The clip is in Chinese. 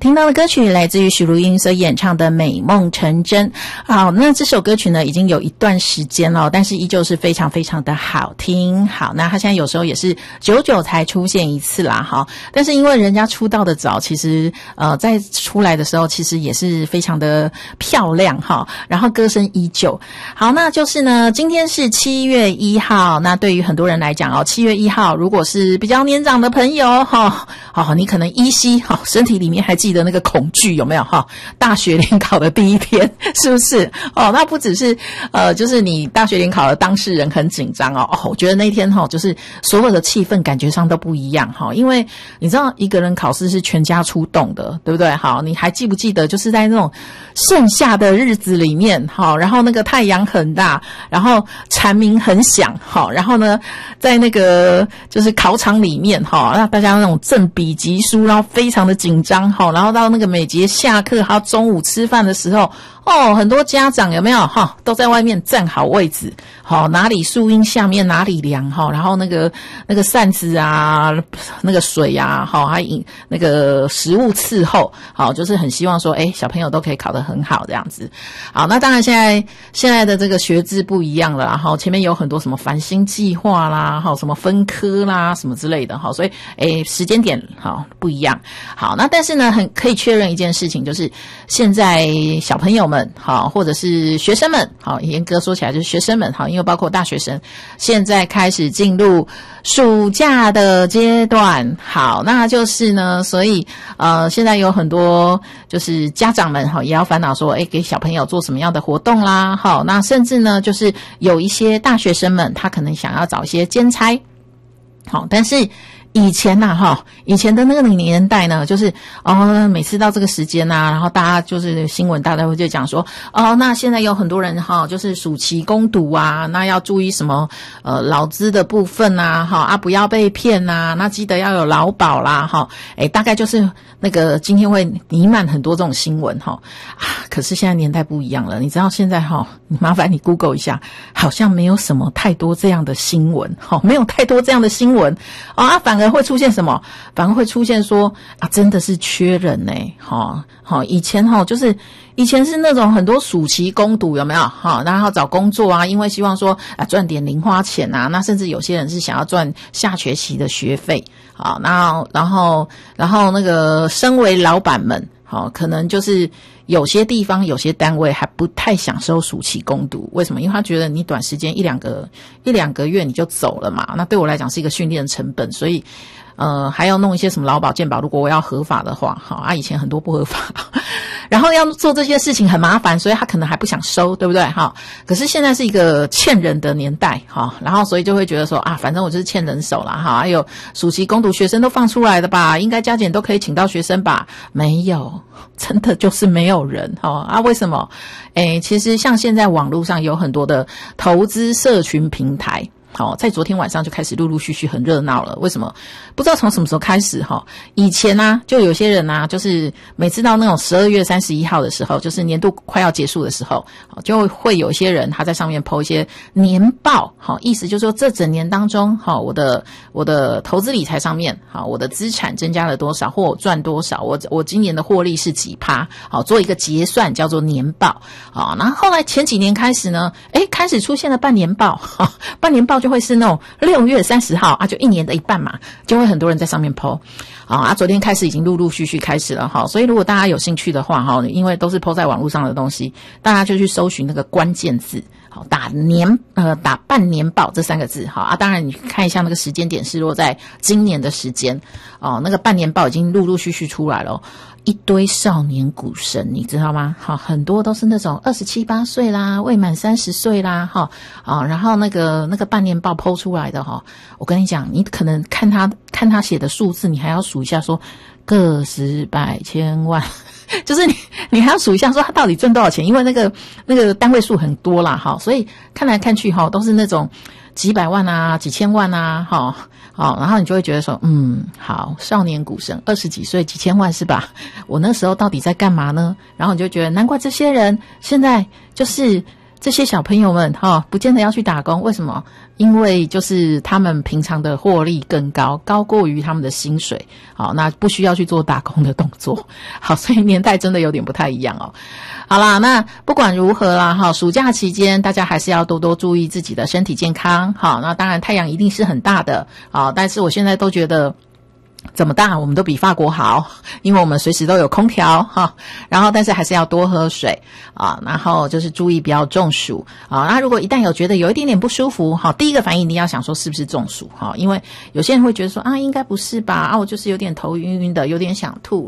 听到的歌曲来自于许茹芸所演唱的《美梦成真》。好，那这首歌曲呢已经有一段时间了，但是依旧是非常非常的好听。好，那他现在有时候也是久久才出现一次啦，哈。但是因为人家出道的早，其实在出来的时候其实也是非常的漂亮哈，然后歌声依旧。好，那就是呢，今天是7月1号，那对于很多人来讲7月1号如果是比较年长的朋友哈，你可能依稀身体里面还记得那个恐惧有没有哈？大学联考的第一天是不是？那不只是就是你大学联考的当事人很紧张我觉得那天就是所有的气氛感觉上都不一样因为你知道一个人考试是全家出动的，对不对？好，你还记不记得就是在那种盛夏的日子里面然后那个太阳很大，然后蝉鸣很响然后呢在那个就是考场里面让大家那种正笔疾书，然后非常的紧张然后到那个每节下课还有中午吃饭的时候很多家长有没有都在外面站好位置哪里树荫下面哪里凉然后那个扇子啊，那个水啊还那个食物伺候就是很希望说小朋友都可以考得很好这样子。好，那当然现在的这个学制不一样了前面有很多什么繁星计划啦什么分科啦什么之类的所以时间点不一样。好，那但是呢很可以确认一件事情，就是现在小朋友们或者是学生们严格说起来就是学生们因为包括大学生现在开始进入暑假的阶段。好，那就是呢所以现在有很多就是家长们也要烦恼说给小朋友做什么样的活动啦那甚至呢就是有一些大学生们他可能想要找一些兼差但是以前以前的那个年代呢，就是每次到这个时间然后大家就是新闻大家会就讲说那现在有很多人就是暑期工读啊，那要注意什么劳资的部分不要被骗那记得要有劳保啦大概就是那个今天会弥漫很多这种新闻可是现在年代不一样了，你知道现在麻烦你 Google 一下，好像没有什么太多这样的新闻没有太多这样的新闻反而会出现什么？反而会出现说真的是缺人以前就是以前是那种很多暑期工读有没有然后找工作因为希望说赚点零花钱那甚至有些人是想要赚下学期的学费然后那个身为老板们可能就是有些地方有些单位还不太想收暑期工读，为什么？因为他觉得你短时间一两个月你就走了嘛，那对我来讲是一个训练的成本，所以还要弄一些什么劳保健保，如果我要合法的话以前很多不合法然后要做这些事情很麻烦，所以他可能还不想收，对不对可是现在是一个欠人的年代然后所以就会觉得说反正我就是欠人手啦还有暑期工读学生都放出来的吧，应该加减都可以请到学生吧，没有，真的就是没有人为什么？其实像现在网络上有很多的投资社群平台在昨天晚上就开始陆陆续续很热闹了。为什么？不知道从什么时候开始以前就有些人就是每次到那种12月31号的时候，就是年度快要结束的时候就会有一些人他在上面 po 一些年报意思就是说这整年当中我的投资理财上面我的资产增加了多少，或我赚多少，我今年的获利是几%做一个结算叫做年报然后后来前几年开始呢开始出现了半年报半年报就会是那种6月30号就一年的一半嘛，就会很多人在上面 po昨天开始已经陆陆续续开始了所以如果大家有兴趣的话因为都是 po 在网络上的东西，大家就去搜寻那个关键字打半年报这3个字当然你看一下那个时间点是落在今年的时间那个半年报已经陆陆续续出来了一堆少年股神，你知道吗？很多都是那种27、8岁啦，未满30岁啦然后那个半年报 po 出来的我跟你讲，你可能看他写的数字，你还要数一下说个十百千万就是你还要数一下说他到底赚多少钱，因为那个单位数很多啦所以看来看去都是那种几百万几千万然后你就会觉得说好，少年股神20几岁几千万是吧？我那时候到底在干嘛呢？然后你就觉得难怪这些人现在就是这些小朋友们不见得要去打工，为什么？因为就是他们平常的获利更高，高过于他们的薪水，好，那不需要去做打工的动作。好，所以年代真的有点不太一样哦。好啦，那不管如何啦，暑假期间大家还是要多多注意自己的身体健康。好，那当然太阳一定是很大的，但是我现在都觉得怎么大我们都比法国好，因为我们随时都有空调然后但是还是要多喝水然后就是注意不要中暑那如果一旦有觉得有一点点不舒服第一个反应一定要想说是不是中暑因为有些人会觉得说应该不是吧我就是有点头晕晕的，有点想吐，